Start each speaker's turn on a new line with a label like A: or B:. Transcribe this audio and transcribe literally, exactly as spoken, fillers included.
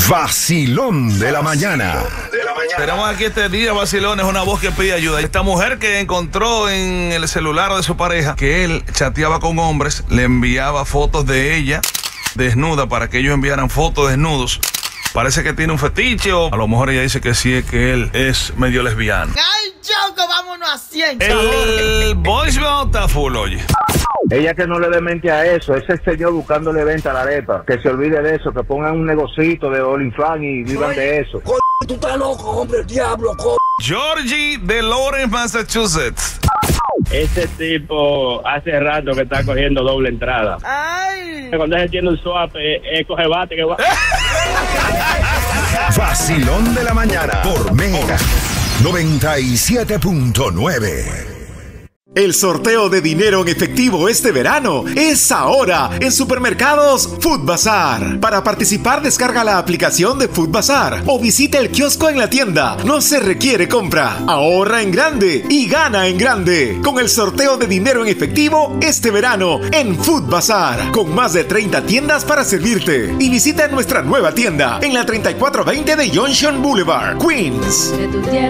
A: Vacilón de la mañana.
B: Tenemos aquí este día, vacilón, es una voz que pide ayuda. Esta mujer que encontró en el celular de su pareja que él chateaba con hombres, le enviaba fotos de ella desnuda para que ellos enviaran fotos desnudos. Parece que tiene un fetiche, o a lo mejor ella dice que sí, es que él es medio lesbiano.
C: ¡Ay, Choco, vámonos a cien!
B: El voicemail está full, oye.
D: Ella que no le dé mente a eso, ese señor buscándole venta a la arepa, que se olvide de eso, que pongan un negocito de Olinflan y vivan de eso.
E: Co tú estás loco, hombre, el diablo, co
B: Georgie de Lawrence, Massachusetts.
F: Ese tipo hace rato que está cogiendo doble entrada.
C: ¡Ay!
F: Cuando él tiene un swap, eh, eh, coge bate que va.
A: Vacilón de la mañana por Mega noventa y siete punto nueve.
G: El sorteo de dinero en efectivo este verano es ahora en Supermercados Food Bazar. Para participar, descarga la aplicación de Food Bazar o visita el kiosco en la tienda. No se requiere compra. Ahorra en grande y gana en grande con el sorteo de dinero en efectivo este verano en Food Bazar, con más de treinta tiendas para servirte. Y visita nuestra nueva tienda en la treinta y cuatro veinte de Junction Boulevard, Queens.